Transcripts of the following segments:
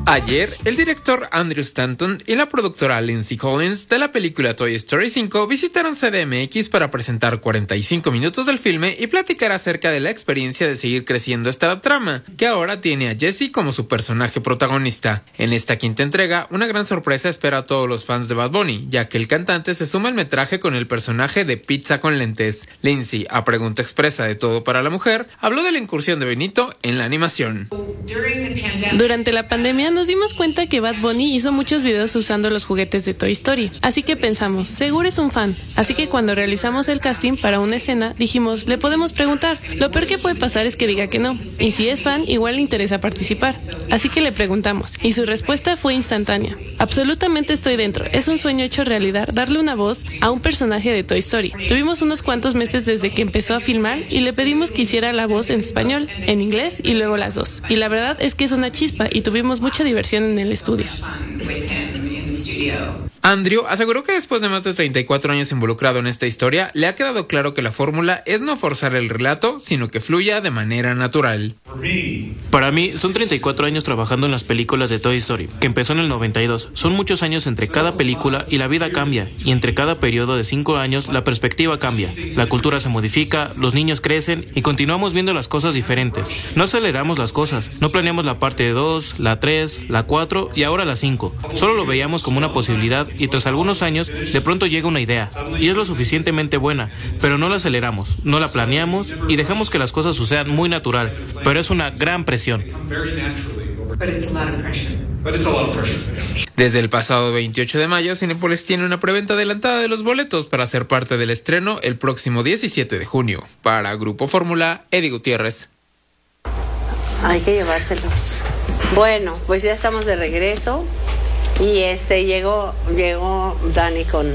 Ayer, el director Andrew Stanton y la productora Lindsay Collins de la película Toy Story 5 visitaron CDMX para presentar 45 minutos del filme y platicar acerca de la experiencia de seguir creciendo esta trama, que ahora tiene a Jessie como su personaje protagonista. En esta quinta entrega, una gran sorpresa espera a todos los fans de Bad Bunny, ya que el cantante se suma al metraje con el personaje de Pizza con lentes. Lindsay, a pregunta expresa de Todo para la Mujer, habló de la incursión de Benito en la animación. Durante la pandemia nos dimos cuenta que Bad Bunny hizo muchos videos usando los juguetes de Toy Story, así que pensamos, seguro es un fan. Así que cuando realizamos el casting para una escena, dijimos, le podemos preguntar. Lo peor que puede pasar es que diga que no, y si es fan, igual le interesa participar. Así que le preguntamos, y su respuesta fue instantánea. Absolutamente estoy dentro, es un sueño hecho realidad darle una voz a un personaje de Toy Story. Tuvimos unos cuantos meses desde que empezó a filmar y le pedimos que hiciera la voz en español, en inglés y luego las dos. Y la verdad es que es una chispa y tuvimos mucha diversión en el estudio. Andrew aseguró que después de más de 34 años involucrado en esta historia, le ha quedado claro que la fórmula es no forzar el relato, sino que fluya de manera natural. Para mí, son 34 años trabajando en las películas de Toy Story, que empezó en el 92. Son muchos años entre cada película y la vida cambia, y entre cada periodo de 5 años la perspectiva cambia. La cultura se modifica, los niños crecen y continuamos viendo las cosas diferentes. No aceleramos las cosas, no planeamos la parte 2, la 3, la 4 y ahora la 5. Solo lo veíamos como una posibilidad y tras algunos años de pronto llega una idea y es lo suficientemente buena, pero no la aceleramos, no la planeamos y dejamos que las cosas sucedan muy natural, pero es una gran presión. Desde el pasado 28 de mayo, Cinépolis tiene una preventa adelantada de los boletos para ser parte del estreno el próximo 17 de junio. Para Grupo Fórmula, Eddie Gutiérrez. Hay que llevárselo. Bueno, pues ya estamos de regreso. Y llegó Dani con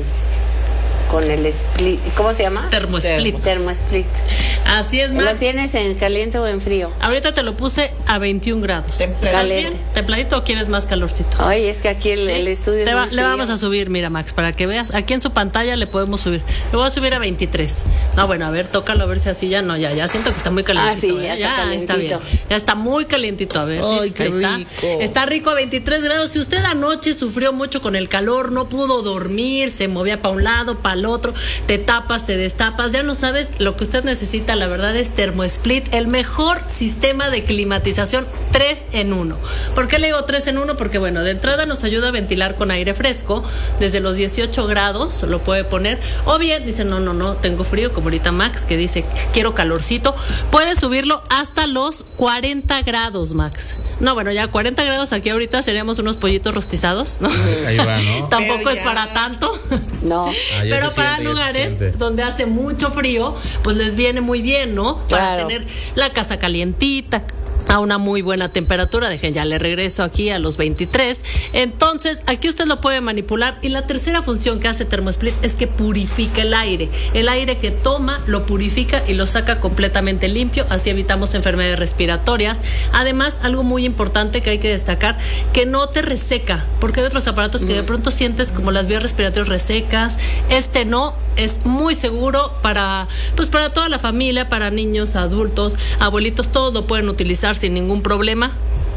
el split, ¿cómo se llama? Termosplit. Termosplit. Así es, Max. ¿Lo tienes en caliente o en frío? Ahorita te lo puse a 21 grados. Caliente. ¿Templadito o quieres más calorcito? Ay, es que aquí el estudio es muy Le vamos a subir, mira, Max, para que veas. Aquí en su pantalla le podemos subir. Le voy a subir a 23. No, bueno, a ver, tócalo a ver si así ya no, ya siento que está muy calientito. Ah, sí, ya está calientito. Está bien. Ya está muy calientito, a ver. Ay, qué rico. Está rico a 23 grados. Si usted anoche sufrió mucho con el calor, no pudo dormir, se movía para un lado, para el otro, te tapas, te destapas, ya no sabes, lo que usted necesita, la verdad, es Termosplit, el mejor sistema de climatización 3 en 1. ¿Por qué le digo 3 en 1? Porque, bueno, de entrada nos ayuda a ventilar con aire fresco, desde los 18 grados lo puede poner, o bien dice, no, tengo frío, como ahorita Max, que dice, quiero calorcito, puede subirlo hasta los 40 grados, Max. No, bueno, ya 40 grados aquí ahorita seríamos unos pollitos rostizados, ¿no? Ahí va, ¿no? Tampoco es para tanto. No. Pero para lugares donde hace mucho frío, pues les viene muy bien, ¿no? Para tener la casa calientita, a una muy buena temperatura. Dejen, ya le regreso aquí a los 23. Entonces, aquí usted lo puede manipular. Y la tercera función que hace Termosplit es que purifica el aire. El aire que toma lo purifica y lo saca completamente limpio. Así evitamos enfermedades respiratorias. Además, algo muy importante que hay que destacar, que no te reseca, porque hay otros aparatos que de pronto sientes como las vías respiratorias resecas. No, es muy seguro para toda la familia, para niños, adultos, abuelitos, todos lo pueden utilizar sin ningún problema.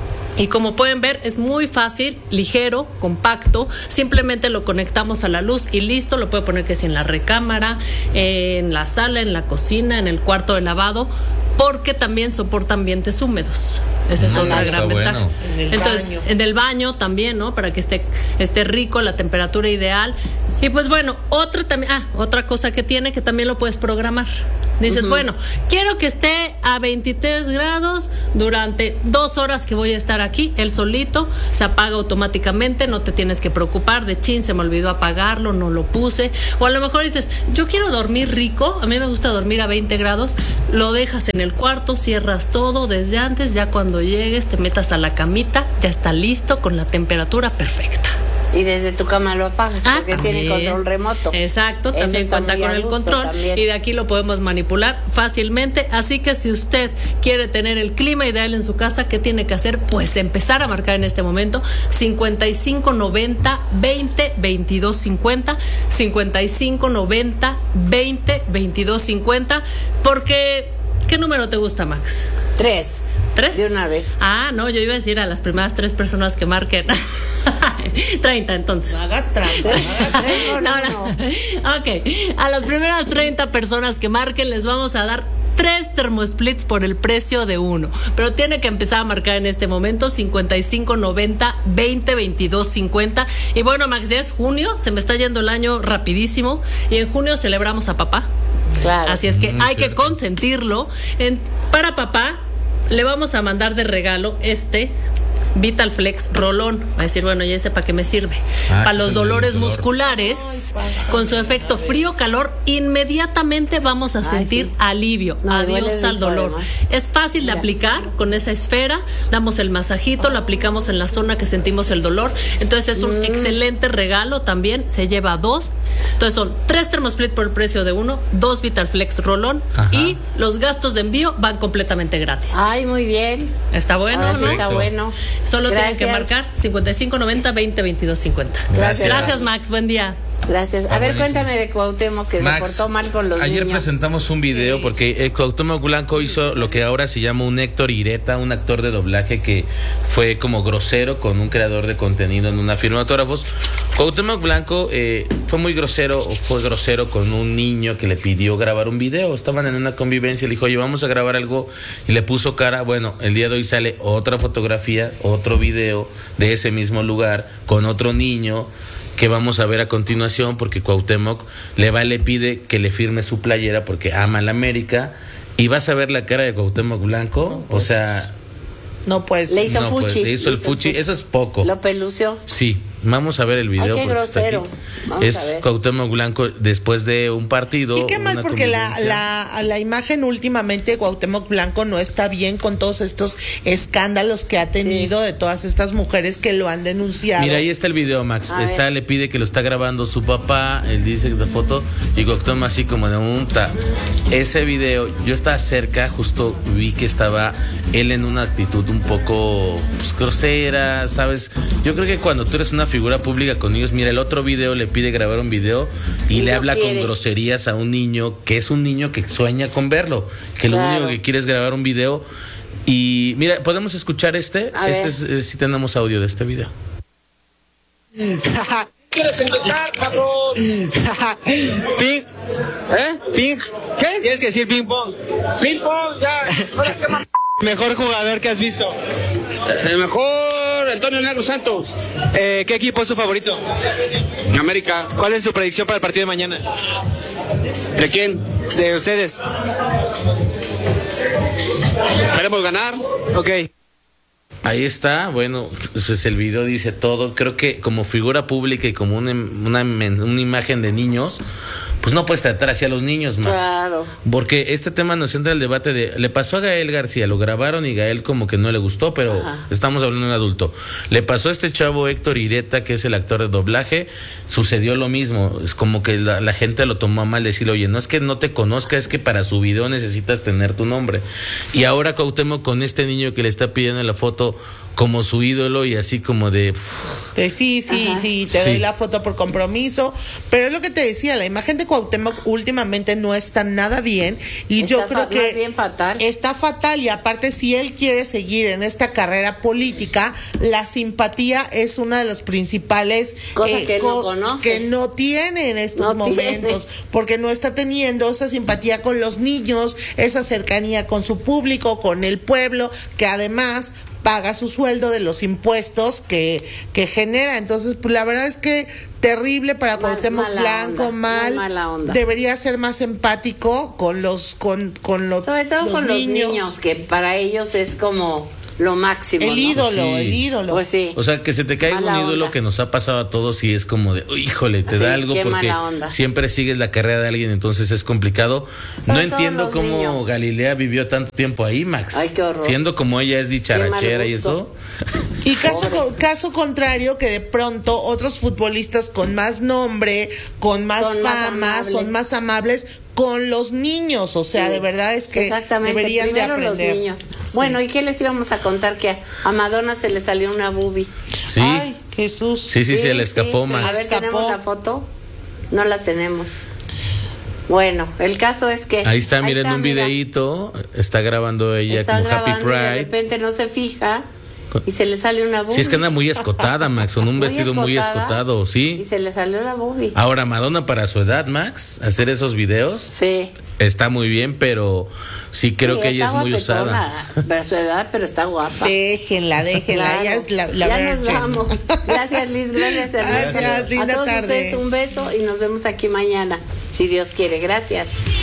Y como pueden ver, es muy fácil, ligero, compacto. Simplemente lo conectamos a la luz y listo. Lo puede poner que sea en la recámara, en la sala, en la cocina, en el cuarto de lavado, porque también soporta ambientes húmedos. Esa es otra gran ventaja. Entonces, en el baño también, ¿no? Para que esté rico, la temperatura ideal. Y pues bueno, otra cosa que tiene, que también lo puedes programar. Dices, bueno, quiero que esté a 23 grados durante 2 horas que voy a estar aquí. Él solito se apaga automáticamente, no te tienes que preocupar de se me olvidó apagarlo, no lo puse. O a lo mejor dices, yo quiero dormir rico, a mí me gusta dormir a 20 grados, lo dejas en el cuarto, cierras todo desde antes, ya cuando llegues te metas a la camita, ya está listo con la temperatura perfecta. Y desde tu cama lo apagas, porque tiene control remoto. Exacto, también cuenta con el control también. Y de aquí lo podemos manipular fácilmente. Así que si usted quiere tener el clima ideal en su casa, ¿qué tiene que hacer? Pues empezar a marcar en este momento 55 90 20 22 50, 55 90 20 22 50, porque ¿qué número te gusta, Max? 3. ¿3? De una vez. Ah, no, yo iba a decir a las primeras 3 personas que marquen. 30 entonces. No hagas trampa. No. Ok, a las primeras 30 personas que marquen les vamos a dar 3 termosplits por el precio de uno. Pero tiene que empezar a marcar en este momento 55 90 20 22 50. Y bueno, Max, ya es junio, se me está yendo el año rapidísimo. Y en junio celebramos a papá. Claro. Así es que hay que consentirlo. Para papá le vamos a mandar de regalo Vital Flex Rolón. Va a decir, bueno, ¿y ese para qué me sirve? Para los dolores musculares, con su efecto frío-calor, inmediatamente vamos a sentir alivio. Adiós al dolor. Es fácil de aplicar con esa esfera. Damos el masajito, lo aplicamos en la zona que sentimos el dolor. Entonces es un excelente regalo también. Se lleva 2. Entonces son 3 termosplit por el precio de uno, 2 Vital Flex Rolón. Ajá. Y los gastos de envío van completamente gratis. Ay, muy bien. Está bueno, ¿no? Está bueno. Solo tienen que marcar 55 90 20 22 50. Gracias, Max. Buen día. Gracias. A ver, cuéntame de Cuauhtémoc, que Max, se portó mal con los ayer niños. Presentamos un video porque Cuauhtémoc Blanco hizo lo que ahora se llama un Héctor Ireta, un actor de doblaje que fue como grosero con un creador de contenido en una firma de autógrafos. Cuauhtémoc Blanco fue grosero con un niño que le pidió grabar un video. Estaban en una convivencia, le dijo, oye, vamos a grabar algo, y le puso cara. Bueno, el día de hoy sale otra fotografía, otro video de ese mismo lugar con otro niño que vamos a ver a continuación, porque Cuauhtémoc le pide que le firme su playera porque ama la América, y vas a ver la cara de Cuauhtémoc Blanco, o sea, no pues le hizo fuchi. Le hizo el fuchi, eso es poco. Lo pelució. Sí, vamos a ver el video. Ay, qué grosero. Es Cuauhtémoc Blanco después de un partido. Y qué mal, porque la imagen últimamente de Cuauhtémoc Blanco no está bien con todos estos escándalos que ha tenido de todas estas mujeres que lo han denunciado. Mira, ahí está el video, Max. Le pide que lo está grabando su papá, él dice de foto, y Cuauhtémoc así como de unta. Ese video, yo estaba cerca, justo vi que estaba él en una actitud un poco grosera, ¿sabes? Yo creo que cuando tú eres una figura pública con niños, mira, el otro video le pide grabar un video y le habla con groserías a un niño, que es un niño que sueña con verlo, que lo único que quiere es grabar un video. Y mira, podemos escuchar si tenemos audio de este video. ¿Quieres inventar, cabrón? Ping. Ping. ¿Qué? Tienes que decir ping pong. Ping pong, ya. ¿Qué más? Mejor jugador que has visto. El mejor, Antonio Negro Santos. ¿Qué equipo es tu favorito? América. ¿Cuál es tu predicción para el partido de mañana? ¿De quién? De ustedes. Esperemos ganar. Ok. Ahí está, bueno, pues el video dice todo. Creo que como figura pública y como una imagen de niños, pues no puedes tratar así a los niños, Max. Claro. Porque este tema nos entra el debate le pasó a Gael García, lo grabaron y Gael como que no le gustó, pero estamos hablando de un adulto. Le pasó a este chavo Héctor Ireta, que es el actor de doblaje, sucedió lo mismo. Es como que la gente lo tomó a mal, decirle, oye, no es que no te conozca, es que para su video necesitas tener tu nombre. Y ahora Cuauhtémoc con este niño que le está pidiendo la foto como su ídolo, y así como de... Sí, te doy la foto por compromiso, pero es lo que te decía, la imagen de Cuauhtémoc últimamente no está nada bien, y yo creo que bien fatal. Está fatal, y aparte si él quiere seguir en esta carrera política, la simpatía es una de los principales cosas que no conoce, que no tiene en estos momentos, porque no está teniendo esa simpatía con los niños, esa cercanía con su público, con el pueblo, que además paga su sueldo de los impuestos que genera. Entonces, pues la verdad es que terrible para Cuauhtémoc Blanco, mala onda. Debería ser más empático con los sobre todo los con niños. Los niños, que para ellos es como lo máximo, el ídolo. Pues sí. O sea, que se te caiga un ídolo onda. Que nos ha pasado a todos, y es como de, híjole, te da algo, porque siempre sigues la carrera de alguien, entonces es complicado. No entiendo cómo niños. Galilea vivió tanto tiempo ahí, Max. Ay, qué horror. Siendo como ella es dicharachera y eso. Y caso contrario, que de pronto otros futbolistas con más nombre, con más fama, son más amables con los niños, o sea, de verdad es que deberían de aprender. Los niños. Sí. Bueno, ¿y qué les íbamos a contar? Que a Madonna se le salió una boobie. Sí. Ay, Jesús. Sí, se le escapó, Max. A ver, ¿tenemos la foto? No la tenemos. Bueno, el caso es que... Ahí está, miren un videíto, está grabando ella como Happy Pride. Y de repente no se fija y se le sale una boobie. Sí, es que anda muy escotada, Max, con un vestido muy escotado, ¿sí? Y se le salió la boobie. Ahora, Madonna para su edad, Max, hacer esos videos... Sí. Está muy bien, pero sí creo que ella es muy usada. Para su edad, pero está guapa. Déjenla, claro. Ella es la ya nos vamos. Gracias, Liz. Gracias, Ernesto. Gracias, linda a todos tarde. ustedes un beso y nos vemos aquí mañana, si Dios quiere. Gracias.